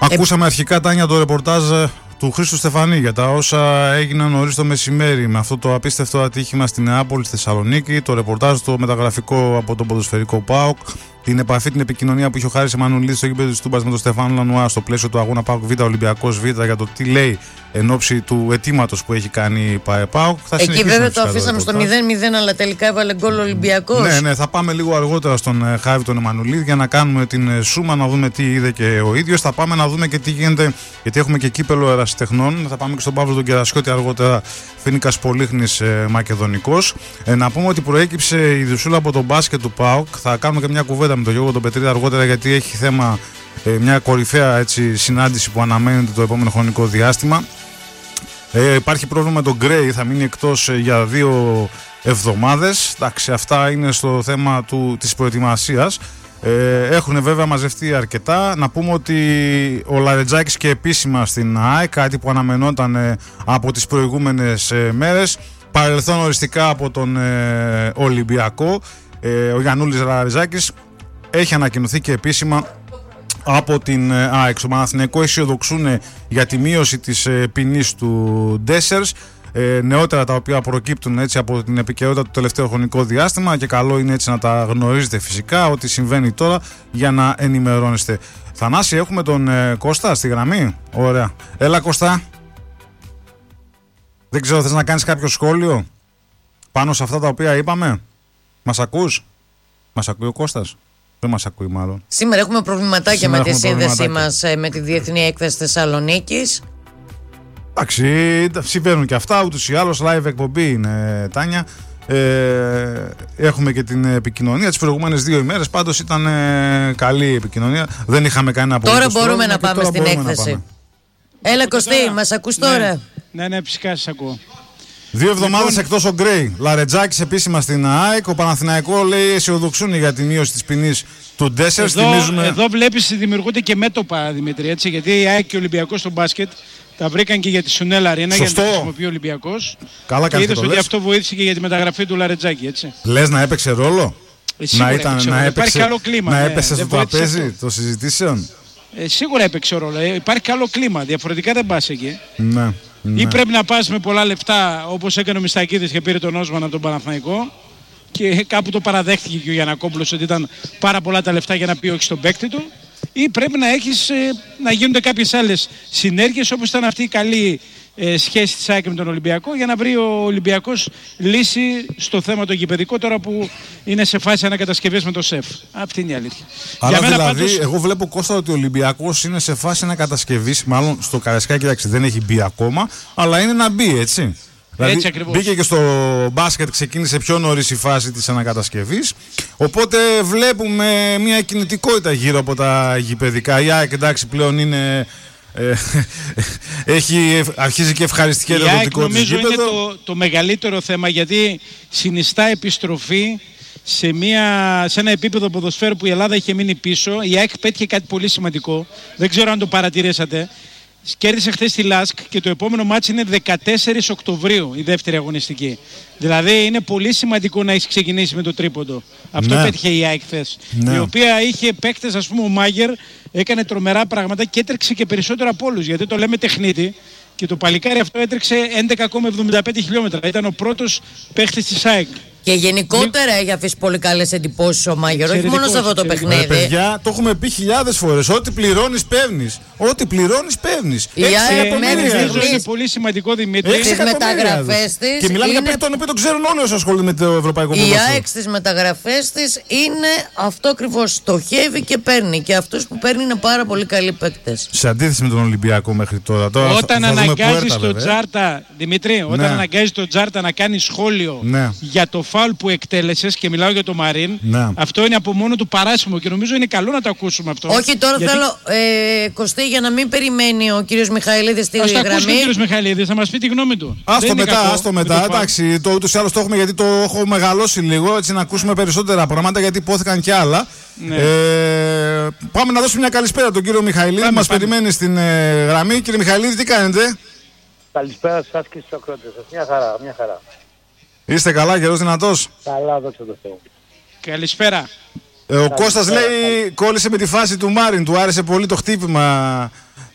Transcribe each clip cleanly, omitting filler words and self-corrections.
Ακούσαμε αρχικά, Τάνια, το ρεπορτάζ του Χρήστου Στεφανή για τα όσα έγιναν νωρίς το μεσημέρι με αυτό το απίστευτο ατύχημα στην Νεάπολη, στη Θεσσαλονίκη. Το ρεπορτάζ το μεταγραφικό από τον ποδοσφαιρικό ΠΑΟΚ. Την επαφή, την επικοινωνία που είχε ο Χάρης Εμμανουηλίδης στο γήπεδο της Τούμπας με τον Στεφάνο Λανουά στο πλαίσιο του αγώνα ΠΑΟΚ Β, Ολυμπιακός Β, για το τι λέει εν ώψη του αιτήματος που έχει κάνει η ΠΑΟΚ. Εκεί βέβαια το αφήσαμε στο 0-0, αλλά τελικά έβαλε γκολ ο Ολυμπιακός. Ναι, θα πάμε λίγο αργότερα στον Χάρη τον Εμμανουηλίδη για να κάνουμε την σούμα, να δούμε τι είδε και ο ίδιος. Θα πάμε να δούμε και τι γίνεται, γιατί έχουμε και κύπελο ερασιτεχνών. Θα πάμε και στον Παύλο τον Κερασιώτη αργότερα, Φοίνικας Πολύχνης Μακεδονικός. Να πούμε ότι προέκυψε η δουσούλα από τον μπάσκετ του ΠΑΟΚ. Θα κάνουμε και μια κουβέντα με τον Γιώργο τον Πετρίδη αργότερα, γιατί έχει θέμα μια κορυφαία συνάντηση που αναμένεται το επόμενο χρονικό διάστημα. Υπάρχει πρόβλημα με τον Γκρέι, θα μείνει εκτός για 2 εβδομάδες. Εντάξει, αυτά είναι στο θέμα της προετοιμασίας. Έχουν βέβαια μαζευτεί αρκετά. Να πούμε ότι ο Λαρετζάκης και επίσημα στην ΑΕΚ, κάτι που αναμενόταν από τις προηγούμενες μέρες, παρελθόν οριστικά από τον Ολυμπιακό. Ο Γιαννούλης Λαρετζάκης έχει ανακοινωθεί και επίσημα από την ΑΕΚ. Στο Παναθηναϊκό αισιοδοξούν για τη μείωση της ποινής του Ντέσσερς. Νεότερα τα οποία προκύπτουν έτσι από την επικαιρότητα του τελευταίου χρονικό διάστημα, και καλό είναι έτσι να τα γνωρίζετε φυσικά ότι συμβαίνει τώρα για να ενημερώνεστε. Θανάση, έχουμε τον Κώστα στη γραμμή. Ωραία. Έλα Κώστα. Δεν ξέρω, θες να κάνεις κάποιο σχόλιο πάνω σε αυτά τα οποία είπαμε? Μας ακούς? Μας ακούει ο Κώστας? Δεν μας ακούει μάλλον. Σήμερα έχουμε προβληματάκια με τη σύνδεσή μας με τη Διεθνή Έκθεση Θεσσαλονίκης. Εντάξει, συμβαίνουν και αυτά, ούτως ή άλλως live εκπομπή είναι, Τάνια. Έχουμε και την επικοινωνία τις προηγούμενες 2 ημέρες, πάντως ήταν καλή η επικοινωνία. Δεν είχαμε κανένα απολύτως. Τώρα μπορούμε να πάμε στην έκθεση. Έλα Κωστή, μας ακούς τώρα? Ναι, φυσικά σας ακούω. 2 εβδομάδες εκτός ο Γκρέι. Λαρετζάκης επίσημα στην ΑΕΚ. Ο Παναθηναϊκό λέει αισιοδοξούν για τη μείωση της ποινής του Ντέσσερς. Εδώ βλέπεις δημιουργούνται και μέτωπα, Δημήτρη, έτσι, γιατί η ΑΕΚ και ο Ολυμπιακός στο μπάσκετ τα βρήκαν και για τη Σουνέλα Αρίνα, για να το χρησιμοποιεί ο Ολυμπιακός. Καλά, και είδες ότι αυτό βοήθησε και για τη μεταγραφή του Λαρετζάκη, έτσι. Λες να έπαιξε ρόλο? Υπάρχει καλό κλίμα. Να έπεσε στο τραπέζι των συζητήσεων. Σίγουρα έπαιξε ρόλο. Υπάρχει καλό κλίμα. Διαφορετικά δεν πας εκεί. Ναι. Ή πρέπει να πας με πολλά λεφτά, όπως έκανε ο Μιστακίδης και πήρε τον Όσμαν από τον Παναθηναϊκό, και κάπου το παραδέχτηκε και ο Γιαννακόπουλος ότι ήταν πάρα πολλά τα λεφτά για να πει όχι στον παίκτη του. Ή πρέπει να έχεις, να γίνονται κάποιες άλλες συνέργειες, όπως ήταν αυτή η καλή σχέση της ΑΕΚ με τον Ολυμπιακό, για να βρει ο Ολυμπιακός λύση στο θέμα το γηπεδικό, τώρα που είναι σε φάση ανακατασκευής με το ΣΕΦ. Αυτή είναι η αλήθεια. Αλλά δηλαδή, πάντως, εγώ βλέπω, Κώστα, ότι ο Ολυμπιακός είναι σε φάση ανακατασκευής, μάλλον στο Καραϊσκάκι, εντάξει, δεν έχει μπει ακόμα, αλλά είναι να μπει, έτσι. Δηλαδή μπήκε και στο μπάσκετ, ξεκίνησε πιο νωρίς η φάση της ανακατασκευής. Οπότε βλέπουμε μια κινητικότητα γύρω από τα γηπεδικά. Η ΑΕΚ, εντάξει, πλέον είναι... αρχίζει και ευχαριστική το δικό της γήπεδο. Νομίζω είναι το μεγαλύτερο θέμα, γιατί συνιστά επιστροφή σε ένα επίπεδο ποδοσφαίρου που η Ελλάδα είχε μείνει πίσω. Η ΑΕΚ πέτυχε κάτι πολύ σημαντικό. Δεν ξέρω αν το παρατηρήσατε. Κέρδισε χθες τη ΛΑΣΚ και το επόμενο μάτς είναι 14 Οκτωβρίου, η δεύτερη αγωνιστική. Δηλαδή είναι πολύ σημαντικό να έχει ξεκινήσει με το τρίποντο. Αυτό πέτυχε η ΑΕΚ χθες. Η οποία είχε παίκτες, ας πούμε, ο Μάγερ έκανε τρομερά πράγματα και έτρεξε και περισσότερο από όλους. Γιατί το λέμε τεχνίτη, και το παλικάρι αυτό έτρεξε 11,75 χιλιόμετρα. Ήταν ο πρώτος παίκτης της ΑΕΚ. Και γενικότερα έχει αφήσει πολύ καλές εντυπώσεις ο Μάγερ, όχι μόνο σε αυτό το παιχνίδι. Παιδιά, το έχουμε πει χιλιάδες φορές. Ό,τι πληρώνεις, παίρνεις. Ό,τι πληρώνεις, παίρνεις. Η ΑΕΚ είναι πολύ σημαντικό, Δημήτρη. Στις μεταγραφές της. Και μιλάμε για παίκτη τον οποίο το ξέρουν όλοι όσοι ασχολούνται με το ευρωπαϊκό ποδόσφαιρο. Η ΑΕΚ στις μεταγραφές της είναι αυτό ακριβώς. Στοχεύει και παίρνει. Και αυτούς που παίρνει είναι πάρα πολύ καλοί παίκτες. Σε αντίθεση με τον Ολυμπιακό μέχρι τώρα. Όταν αναγκάζει τον Τζάρτα, Δημήτρη, όταν αναγκάζει τον Τζάρτα να κάνει σχόλιο για το φάουλ που εκτέλεσες, και μιλάω για το Μαρίν, αυτό είναι από μόνο του παράσημο και νομίζω είναι καλό να το ακούσουμε αυτό. Όχι, τώρα θέλω, Κωστή, για να μην περιμένει ο κύριος Μιχαηλίδης στη γραμμή. Ας το ακούσει ο κύριος Μιχαηλίδης, θα μας πει τη γνώμη του. Άστο μετά, εντάξει, το ούτως ή άλλως το έχουμε, γιατί το έχω μεγαλώσει λίγο, έτσι να ακούσουμε περισσότερα πράγματα, γιατί υπόθηκαν κι άλλα. Πάμε να δώσουμε μια καλησπέρα τον κύριο Μιχαηλίδη, μας περιμένει στην γραμμή. Κύριε Μιχαηλίδη, τι κάνετε? Καλησπέρα σας και στους ακρότες σας. Μια χαρά. Είστε καλά, καιρός δυνατός? Καλά, δόξα τω Θεώ. Καλησπέρα. Ο Κώστας λέει κόλλησε με τη φάση του Μάριν, του άρεσε πολύ το χτύπημα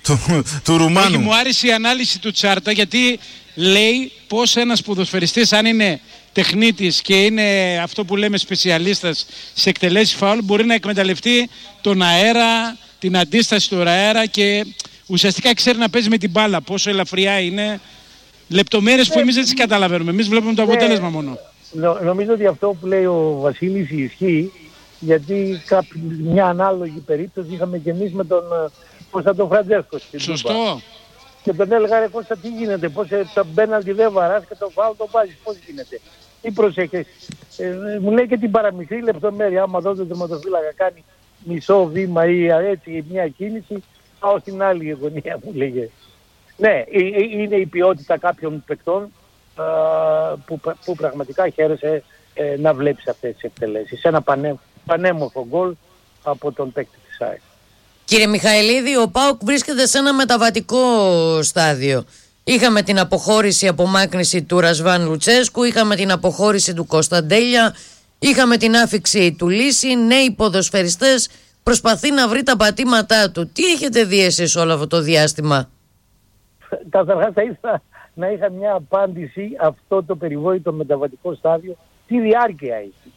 του Ρουμάνου. Όχι, μου άρεσε η ανάλυση του Τσάρτα, γιατί λέει πως ένας ποδοσφαιριστής, αν είναι τεχνίτης και είναι αυτό που λέμε σπεσιαλίστας σε εκτελέσεις φάουλ, μπορεί να εκμεταλλευτεί τον αέρα, την αντίσταση του αέρα και ουσιαστικά ξέρει να παίζει με την μπάλα. Πόσο ελαφριά είναι. Λεπτομέρειες που εμείς δεν τις καταλαβαίνουμε. Εμείς βλέπουμε το αποτέλεσμα μόνο. Νομίζω ότι αυτό που λέει ο Βασίλης ισχύει, γιατί μια ανάλογη περίπτωση είχαμε και εμείς με τον Κωνσταντό Φραντζέσκο. Σωστό. Και τον έλεγα, ρε Κώστα, τι γίνεται, πώς τα μπέναλτι δεν βαράς και το φάουλ το βάζεις, πώς γίνεται. Τι προσέχεις. Μου λέει και την παραμικρή λεπτομέρεια, άμα δω τον τερματοφύλακα κάνει μισό βήμα ή έτσι μια κίνηση, πάω στην άλλη γωνία, μου λέγε. Ναι, είναι η ποιότητα κάποιων παικτών που πραγματικά χαίρεσαι να βλέπεις αυτές τις εκτελέσεις. Ένα πανέμορφο γκολ από τον παίκτη της ΑΕΚ. Κύριε Μιχαηλίδη, ο ΠΑΟΚ βρίσκεται σε ένα μεταβατικό στάδιο. Είχαμε την απομάκρυνση του Ρασβάν Λουτσέσκου, είχαμε την αποχώρηση του Κωνσταντέλια, είχαμε την άφιξη του Λύση, νέοι ποδοσφαιριστές, προσπαθεί να βρει τα πατήματά του. Τι έχετε δει εσείς όλο αυτό το διάστημα? Καταρχάς θα ήθελα να είχα μια απάντηση αυτό το περιβόητο μεταβατικό στάδιο, τι διάρκεια έχει.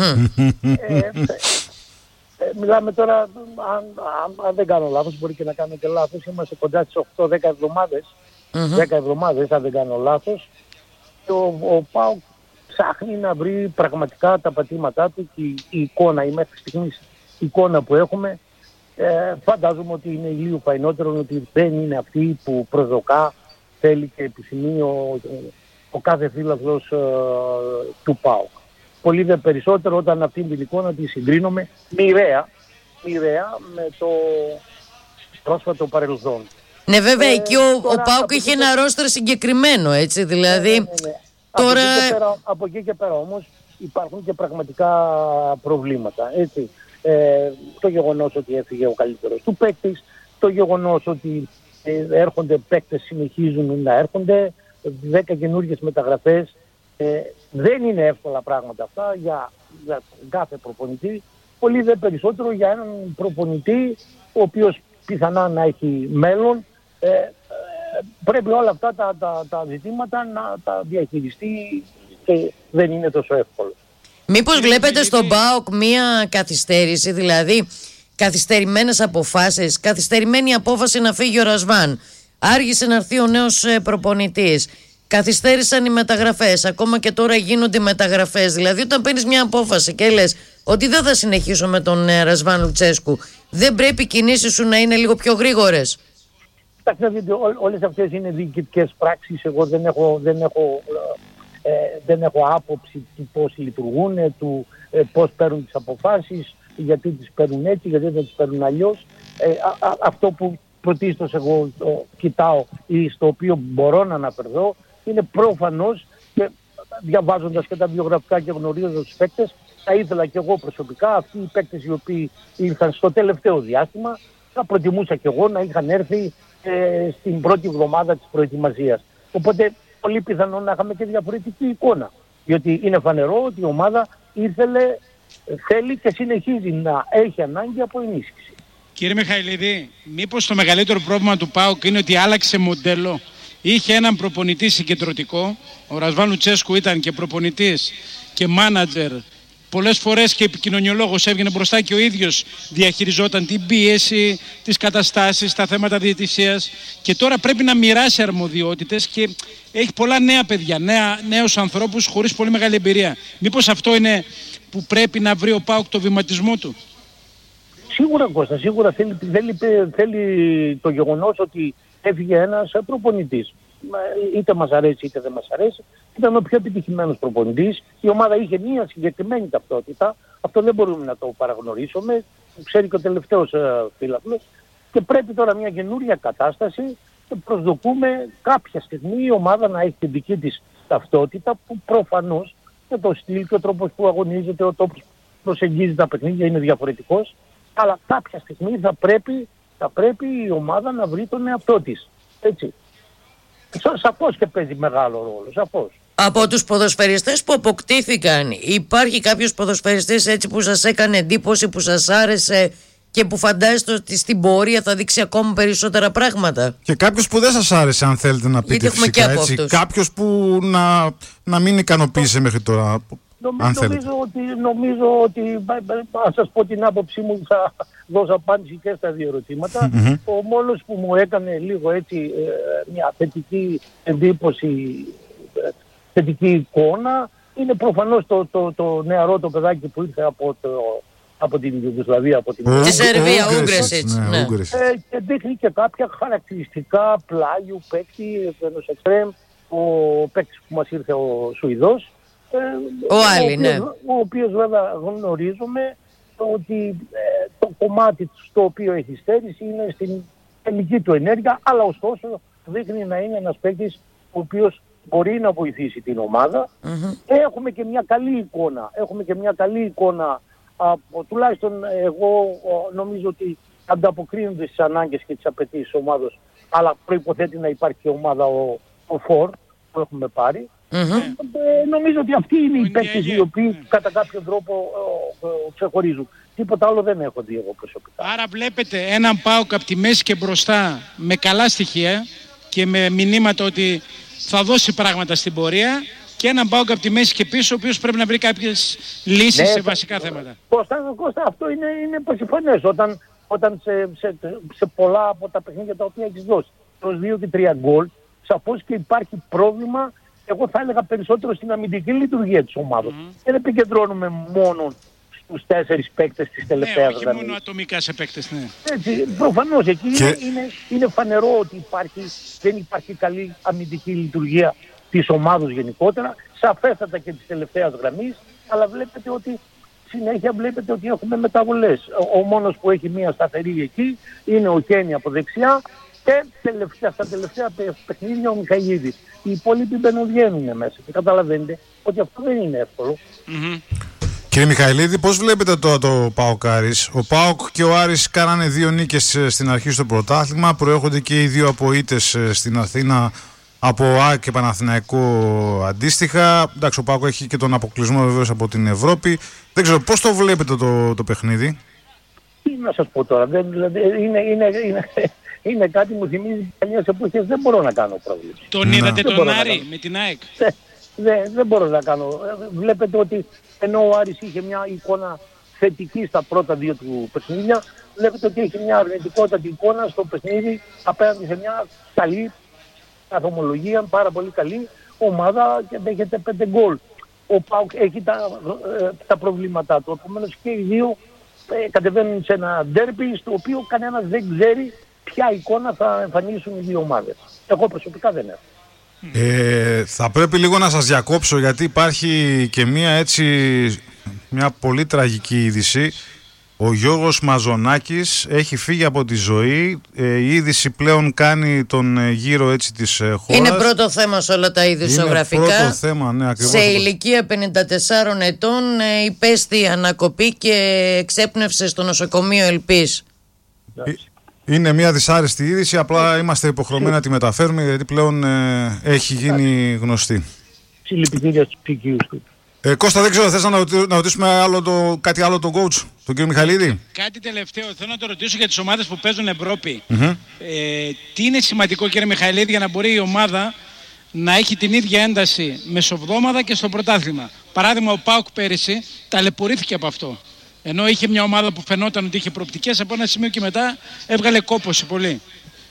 Μιλάμε τώρα, αν δεν κάνω λάθος, μπορεί και να κάνω και λάθος, είμαστε κοντά στις 8-10 εβδομάδες, 10 εβδομάδες αν δεν κάνω λάθος, και ο ΠΑΟΚ ψάχνει να βρει πραγματικά τα πατήματά του και η εικόνα, η μέχρι στιγμής εικόνα που έχουμε, φαντάζομαι ότι είναι ηλίου φαϊνότερο, ότι δεν είναι αυτή που προσδοκά, θέλει και επιθυμεί ο κάθε φίλαθλος του ΠΑΟΚ. Πολύ δε περισσότερο όταν αυτήν την εικόνα τη συγκρίνουμε μοιραία με το πρόσφατο παρελθόν. Ναι, βέβαια, εκεί ο ΠΑΟΚ είχε ένα ρόστερ συγκεκριμένο, έτσι, δηλαδή. Ναι. Τώρα... Από εκεί και πέρα όμως υπάρχουν και πραγματικά προβλήματα, έτσι. Το γεγονός ότι έφυγε ο καλύτερος του παίκτης, το γεγονός ότι έρχονται παίκτες, συνεχίζουν να έρχονται, 10 καινούργιες μεταγραφές. Δεν είναι εύκολα πράγματα αυτά για κάθε προπονητή, πολύ δε περισσότερο για έναν προπονητή ο οποίος πιθανά να έχει μέλλον. Πρέπει όλα αυτά τα ζητήματα να τα διαχειριστεί και δεν είναι τόσο εύκολο. Μήπως βλέπετε στον ΠΑΟΚ μία καθυστέρηση, δηλαδή καθυστερημένες αποφάσεις, καθυστερημένη απόφαση να φύγει ο Ρασβάν, άργησε να έρθει ο νέος προπονητής, καθυστέρησαν οι μεταγραφές, ακόμα και τώρα γίνονται μεταγραφές. Δηλαδή, όταν παίρνεις μια απόφαση και λες ότι δεν θα συνεχίσω με τον Ρασβάν Λουτσέσκου, δεν πρέπει οι κινήσεις σου να είναι λίγο πιο γρήγορες? Κοιτάξτε, όλες αυτές είναι διοικητικές πράξεις. Εγώ δεν έχω άποψη του πώς λειτουργούν, του πώς παίρνουν τις αποφάσεις, γιατί τις παίρνουν έτσι, γιατί δεν τις παίρνουν αλλιώς. Αυτό που πρωτίστως εγώ κοιτάω ή στο οποίο μπορώ να αναφερθώ είναι προφανώς, και διαβάζοντας και τα βιογραφικά και γνωρίζοντας τους παίκτες, θα ήθελα και εγώ προσωπικά αυτοί οι παίκτες οι οποίοι ήρθαν στο τελευταίο διάστημα, θα προτιμούσα και εγώ να είχαν έρθει στην πρώτη εβδομάδα της προετοιμασίας. Οπότε πολύ πιθανό να είχαμε και διαφορετική εικόνα. Διότι είναι φανερό ότι η ομάδα θέλει και συνεχίζει να έχει ανάγκη από ενίσχυση. Κύριε Μιχαηλίδη, μήπως το μεγαλύτερο πρόβλημα του ΠΑΟΚ είναι ότι άλλαξε μοντέλο? Είχε έναν προπονητή συγκεντρωτικό, ο Ρασβάν Λουτσέσκου ήταν και προπονητής και μάνατζερ, πολλές φορές και επικοινωνιολόγος, έβγαινε μπροστά και ο ίδιος διαχειριζόταν την πίεση, τις καταστάσεις, τα θέματα διαιτησίας, και τώρα πρέπει να μοιράσει αρμοδιότητες και έχει πολλά νέα παιδιά, νέους ανθρώπους χωρίς πολύ μεγάλη εμπειρία. Μήπως αυτό είναι που πρέπει να βρει ο ΠΑΟΚ το βηματισμό του? Σίγουρα, Κώστα, σίγουρα θέλει το γεγονός ότι έφυγε ένας προπονητής. Είτε μας αρέσει είτε δεν μας αρέσει. Ήταν ο πιο επιτυχημένος προπονητής. Η ομάδα είχε μια συγκεκριμένη ταυτότητα. Αυτό δεν μπορούμε να το παραγνωρίσουμε. Ξέρει και ο τελευταίος φίλαθλος. Και πρέπει τώρα μια καινούρια κατάσταση και προσδοκούμε κάποια στιγμή η ομάδα να έχει την δική της ταυτότητα, που προφανώς με το στυλ και ο τρόπος που αγωνίζεται, ο τρόπος που προσεγγίζει τα παιχνίδια είναι διαφορετικός. Αλλά κάποια στιγμή θα πρέπει η ομάδα να βρει τον εαυτό της. Έτσι. Σαφώς και παίζει μεγάλο ρόλο, σαφώς. Από τους ποδοσφαιριστές που αποκτήθηκαν, υπάρχει κάποιος ποδοσφαιριστής έτσι που σας έκανε εντύπωση, που σας άρεσε, και που φαντάζεστε ότι στην πορεία θα δείξει ακόμα περισσότερα πράγματα. Και κάποιος που δεν σας άρεσε, αν θέλετε να πείτε, φυσικά, έτσι. Κάποιος που να μην ικανοποίησε μέχρι τώρα. Νομίζω ότι αν σας πω την άποψή μου, θα δώσω απάντηση και στα δύο ερωτήματα. Ο μόνος που μου έκανε λίγο έτσι μια θετική εντύπωση, θετική εικόνα, είναι προφανώς το νεαρό το παιδάκι που ήρθε από την Ιουγκοσλαβία, από τη Σερβία, Ούγκρεσιτς. Και δείχνει και κάποια χαρακτηριστικά πλάγιου παίκτη, ενός εξτρέμ, ο παίκτης που μας ήρθε ο Σουηδός. Ο οποίος βέβαια γνωρίζουμε ότι το κομμάτι στο οποίο έχει στέρηση είναι στην τελική του ενέργεια, αλλά ωστόσο δείχνει να είναι ένας παίκτης ο οποίος μπορεί να βοηθήσει την ομάδα. Έχουμε και μια καλή εικόνα, τουλάχιστον εγώ νομίζω ότι ανταποκρίνονται στις ανάγκες και τις απαιτήσεις της ομάδας, αλλά προϋποθέτει να υπάρχει και ομάδα ο Φορ που έχουμε πάρει. Νομίζω ότι αυτοί είναι οι παίκτες οι οποίοι κατά κάποιο τρόπο ξεχωρίζουν. Τίποτα άλλο δεν έχω δει εγώ προσωπικά. Άρα βλέπετε έναν ΠΑΟΚ από τη μέση και μπροστά με καλά στοιχεία και με μηνύματα ότι θα δώσει πράγματα στην πορεία, και έναν ΠΑΟΚ από τη μέση και πίσω, ο οποίος πρέπει να βρει κάποιες λύσεις σε βασικά θέματα. Κώστα, αυτό είναι πασιφανές. Όταν σε πολλά από τα παιχνίδια τα οποία έχεις δώσει προς 2 και 3 γκολ, σαφώς και υπάρχει πρόβλημα, εγώ θα έλεγα περισσότερο στην αμυντική λειτουργία της ομάδας. Δεν επικεντρώνουμε μόνο στους 4 παίκτες της τελευταίας γραμμής. Όχι μόνο ατομικά σε παίκτες, ναι. Έτσι, προφανώς εκεί είναι φανερό ότι δεν υπάρχει καλή αμυντική λειτουργία της ομάδας γενικότερα, σαφέστατα και της τελευταίας γραμμής, αλλά συνέχεια βλέπετε ότι έχουμε μεταβολές. Ο μόνος που έχει μία σταθερή εκεί είναι ο Κένι από δεξιά, και στα τελευταία παιχνίδια ο Μιχαηλίδης. Οι υπόλοιποι βγαίνουν μέσα και καταλαβαίνετε ότι αυτό δεν είναι εύκολο. Κύριε Μιχαηλίδη, πώς βλέπετε τώρα το ΠΑΟΚ Άρης? Ο ΠΑΟΚ και ο Άρης κάνανε 2 νίκες στην αρχή στο πρωτάθλημα, προέρχονται και οι 2 από ήττες στην Αθήνα από ΑΕΚ και Παναθηναϊκό αντίστοιχα. Εντάξει, ο ΠΑΟΚ έχει και τον αποκλεισμό βεβαίως από την Ευρώπη. Δεν ξέρω, πώς το βλέπετε το παιχνίδι? Τι να σας πω τώρα, είναι κάτι που μου θυμίζει παλιές εποχές, δεν μπορώ να κάνω πρόβλημα. Τον είδατε τον Άρη με την ΑΕΚ? Δεν μπορώ να κάνω. Βλέπετε ότι ενώ ο Άρης είχε μια εικόνα θετική στα πρώτα 2 του παιχνίδια, βλέπετε ότι έχει μια αρνητικότατη εικόνα στο παιχνίδι απέναντι σε μια καλή καθομολογία, πάρα πολύ καλή ομάδα και δέχεται 5 γκολ. Ο ΠΑΟΚ έχει τα προβλήματά του. Επομένως και οι δύο κατεβαίνουν σε ένα ντέρμπι στο οποίο κανένας δεν ξέρει ποια εικόνα θα εμφανίσουν οι δύο ομάδες. Εγώ προσωπικά δεν έχω. Θα πρέπει λίγο να σας διακόψω, γιατί υπάρχει και μια πολύ τραγική είδηση. Ο Γιώργος Μαζονάκης έχει φύγει από τη ζωή. Η είδηση πλέον κάνει τον γύρο της χώρας. Είναι πρώτο θέμα σε όλα τα ειδησιογραφικά. Είναι πρώτο θέμα, ναι, ακριβώς. Σε ηλικία 54 ετών υπέστη ανακοπή και εξέπνευσε στο νοσοκομείο Ελπής. Είναι μια δυσάρεστη είδηση, απλά είμαστε υποχρεωμένοι να τη μεταφέρουμε, γιατί πλέον έχει γίνει γνωστή. Συλληπιτήρια στους οικείους του. Κώστα, δεν ξέρω, θες να ρωτήσουμε κάτι άλλο τον coach, τον κύριο Μιχαηλίδη? Κάτι τελευταίο, θέλω να το ρωτήσω για τις ομάδες που παίζουν Ευρώπη. Τι είναι σημαντικό, κύριε Μιχαηλίδη, για να μπορεί η ομάδα να έχει την ίδια ένταση μεσοβδόμαδα και στο πρωτάθλημα? Παράδειγμα, ο ΠΑΟΚ πέρυσι ταλαιπωρήθηκε από αυτό. Ενώ είχε μια ομάδα που φαινόταν ότι είχε προοπτικές, από ένα σημείο και μετά έβγαλε κόπωση πολύ.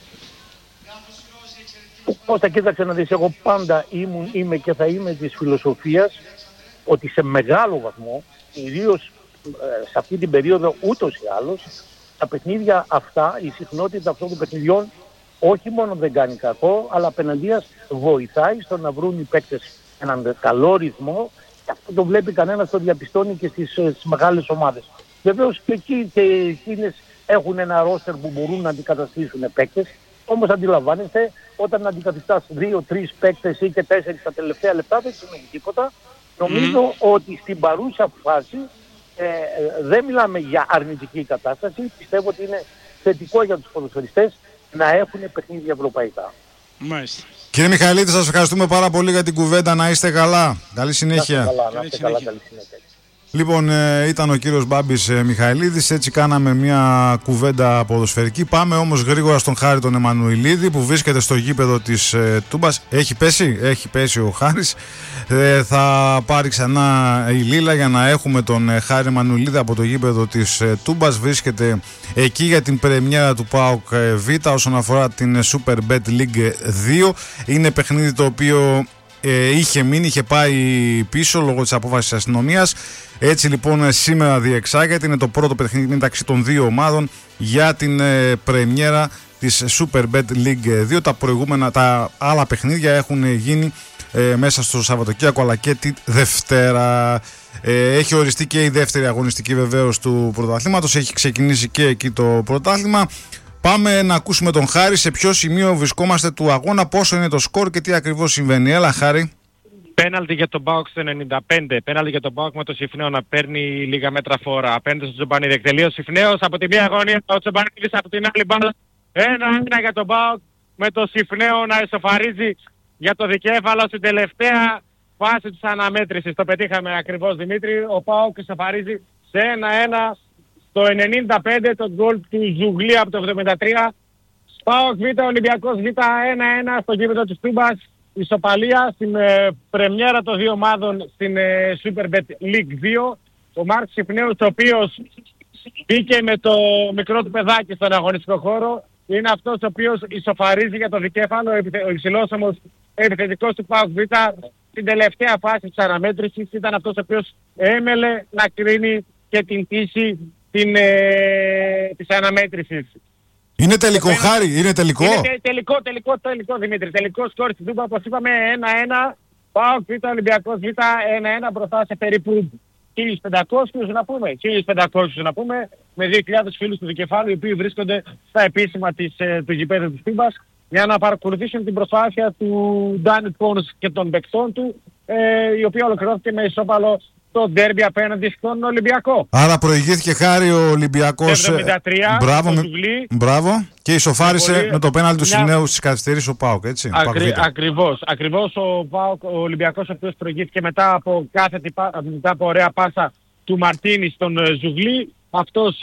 Κώστα, κοίταξε να δεις, εγώ πάντα είμαι και θα είμαι της φιλοσοφίας ότι σε μεγάλο βαθμό, ιδίως σε αυτή την περίοδο ούτως ή άλλως, τα παιχνίδια αυτά, η συχνότητα αυτών των παιχνιδιών όχι μόνο δεν κάνει κακό, αλλά απέναντίας βοηθάει στο να βρουν οι παίκτες έναν καλό ρυθμό, και αυτό το βλέπει κανένας, το διαπιστώνει και στις μεγάλες ομάδες. Βεβαίως και εκεί και εκείνες έχουν ένα ρόστερ που μπορούν να αντικαταστήσουν παίκτες, όμως αντιλαμβάνεστε, όταν αντικαθιστάς 2-3 παίκτες ή και 4 στα τελευταία λεπτά δεν σημαίνει τίποτα. Νομίζω ότι στην παρούσα φάση δεν μιλάμε για αρνητική κατάσταση. Πιστεύω ότι είναι θετικό για τους ποδοσφαιριστές να έχουν παιχνίδια ευρωπαϊκά. Μάλιστα. Κύριε Μιχαηλίδη, σας ευχαριστούμε πάρα πολύ για την κουβέντα. Να είστε καλά. Καλή συνέχεια. Να είστε καλά, καλή συνέχεια. Λοιπόν, ήταν ο κύριος Μπάμπης Μιχαηλίδης, έτσι κάναμε μια κουβέντα ποδοσφαιρική. Πάμε όμως γρήγορα στον Χάρη τον Εμμανουηλίδη που βρίσκεται στο γήπεδο της Τούμπας. Έχει πέσει ο Χάρης. Θα πάρει ξανά η Λίλα για να έχουμε τον Χάρη Εμμανουηλίδη από το γήπεδο της Τούμπας. Βρίσκεται εκεί για την πρεμιέρα του ΠΑΟΚ Β όσον αφορά την Super Bet League 2. Είναι παιχνίδι το οποίο είχε πάει πίσω λόγω της απόφασης της αστυνομίας. Έτσι λοιπόν σήμερα διεξάγεται, είναι το πρώτο παιχνίδι μεταξύ των δύο ομάδων για την πρεμιέρα της Super Bet League 2. Τα άλλα παιχνίδια έχουν γίνει μέσα στο Σαββατοκύριακο αλλά και τη Δευτέρα. Έχει οριστεί και η δεύτερη αγωνιστική βεβαίως του πρωταθλήματος, έχει ξεκινήσει και εκεί το πρωτάθλημα. Πάμε να ακούσουμε τον Χάρη σε ποιο σημείο βρισκόμαστε του αγώνα, πόσο είναι το σκορ και τι ακριβώς συμβαίνει. Έλα Χάρη. Πέναλτι για τον ΠΑΟΚ στο 95. Πέναλτι για τον ΠΑΟΚ με το Συφνέο να παίρνει λίγα μέτρα φόρα. Απέναντι στον Τσομπανίδη. Εκτελεί ο Συφνέος από τη μία γωνία, ο Τσομπανίδης από την άλλη μπάλα. 1-1 για τον ΠΑΟΚ με το Συφνέο να ισοφαρίζει για το δικέφαλο στην τελευταία φάση της αναμέτρησης. Το πετύχαμε ακριβώς Δημήτρη. Ο ΠΑΟΚ ισοφαρίζει σε 1-1 στο 95 το γκολ του Ζουγλή από το 73. ΠΑΟΚ Β, Ολυμπιακός Β 1-1 στο γήπεδο της Τούμπας. Ισοπαλία στην πρεμιέρα των δύο ομάδων στην Super Bet League 2. Ο Μάρκος Συφνέους, ο οποίος μπήκε με το μικρό του παιδάκι στον αγωνιστικό χώρο, είναι αυτός ο οποίος ισοφαρίζει για το δικέφαλο. Ο υψηλόσωμος επιθετικός του ΠΑΟΚ Β στην τελευταία φάση της αναμέτρησης ήταν αυτός ο οποίος έμελε να κρίνει και την τύση της αναμέτρησης. Είναι τελικό Χάρη, είναι τελικό. Είναι τελικό Δημήτρη. Τελικό σκορ στην Τούμπα, όπως είπαμε 1-1. ΠΑΟΚ Β, Ολυμπιακός Β 1-1 μπροστά σε περίπου 1.500 να πούμε, με 2.000 φίλους του δικεφάλου οι οποίοι βρίσκονται στα επίσημα του γηπέδου της Τούμπας για να παρακολουθήσουν την προσπάθεια του Ντάνι Πόνς και των παικτών του, η οποία ολοκληρώθηκε με ισόπαλο το ντέρμπι απέναντι στον Ολυμπιακό. Άρα προηγήθηκε Χάρη ο Ολυμπιακός 73, μπράβο, και ισοφάρισε με το πέναλτι του Συφνέου στις καθυστερήσεις ο ΠΑΟΚ, έτσι. Ακριβώς ο Ολυμπιακός ο οποίος προηγήθηκε μετά από ωραία πάσα του Μαρτίνη στον Ζουγλή. Αυτός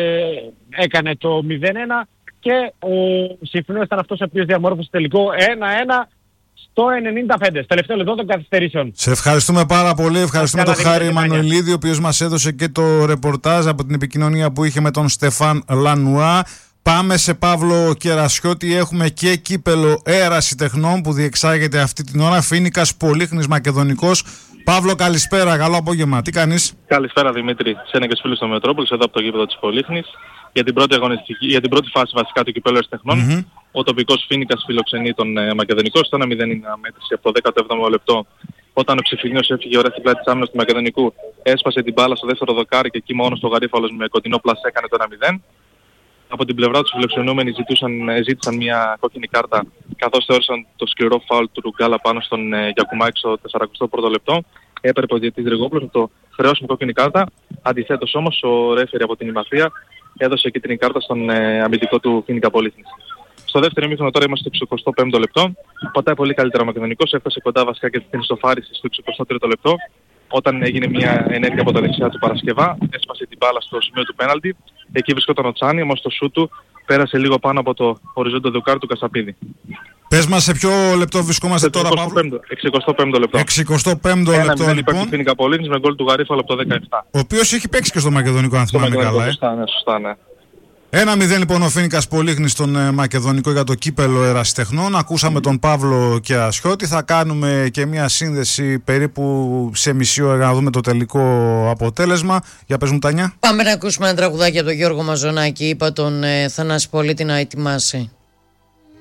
έκανε το 0-1 και ο Συφνέος ήταν αυτός ο οποίος διαμόρφωσε τελικό 1-1 στο 95, στο τελευταίο λεπτό των καθυστερήσεων. Σε ευχαριστούμε πάρα πολύ. Ευχαριστούμε τον Χάρη Εμμανουηλίδη, ο οποίος μας έδωσε και το ρεπορτάζ από την επικοινωνία που είχε με τον Στεφάν Λανουά. Πάμε σε Παύλο Κερασιώτη. Έχουμε και κύπελο Έραση Τεχνών που διεξάγεται αυτή την ώρα. Φοίνικας Πολύχνης Μακεδονικός. Παύλο, καλησπέρα. Καλό απόγευμα. Τι κάνεις? Καλησπέρα Δημήτρη. Σένα και στους φίλους του Μετρόπολης, εδώ από το γήπεδο της Πολύχνης. Για την πρώτη φάση βασικά του κυπέλλου Έραση Τεχνών. Ο τοπικός Φοίνικας φιλοξενεί τον Μακεδονικό. Στο 1-0 είναι αμέτρηση από το 17ο λεπτό. Όταν ο Ψηφινίος έφυγε ωραία στην πλάτη της άμυνας του Μακεδονικού, έσπασε την μπάλα στο δεύτερο δοκάρι και εκεί μόνο στο Γαρίφαλος με κοντινό πλασέ έκανε το 1-0. Από την πλευρά τους φιλοξενούμενοι ζήτησαν μια κόκκινη κάρτα, καθώς θεώρησαν το σκληρό φάουλ του Ρουγκάλα πάνω στον Γιακουμάκη στο 41ο λεπτό. Έπρεπε ο διαιτητής Γρηγόπουλος να το χρεώσει με κόκκινη κάρτα. Αντιθέτως όμως ο ρέφερι από την Ημαθία έδωσε κίτρινη κάρτα στον αμυντικό του Φοίνικα Πολύχνης. Στο δεύτερο ημίχρονο τώρα είμαστε στο 65ο λεπτό. Πατάει πολύ καλύτερα ο Μακεδονικός, έφτασε κοντά βασικά και την ισοφάριση στο 63ο λεπτό. Όταν έγινε μια ενέργεια από τα δεξιά του Παρασκευά, έσπασε την μπάλα στο σημείο του πέναλτι. Εκεί βρισκόταν ο Τσάνι, όμως το σούτ του πέρασε λίγο πάνω από το οριζόντιο δοκάρι του Κασαπίδη. Πες μας σε ποιο λεπτό βρισκόμαστε τώρα, Παύλο? 65ο λεπτό. 65ο λεπτό λοιπόν. Φοίνικα Πολύχνης με γκολ του Γαρίφαλο από το 17. Ο οποίος έχει παίξει και στο Μακεδονικό, αν θυμάμαι καλά. Σωστά, ναι. 1-0 λοιπόν ο Φοίνικας Πολύχνης στον Μακεδονικό για το κύπελο Έραση Τεχνών. Ακούσαμε τον Παύλο Κερασιώτη. Θα κάνουμε και μια σύνδεση περίπου σε μισή ώρα για να δούμε το τελικό αποτέλεσμα. Για πες μου, Τάνια. Πάμε να ακούσουμε ένα τραγουδάκι από τον Γιώργο Μαζονάκη. Είπα τον Θανάση Πολίτη να ετοιμάσει.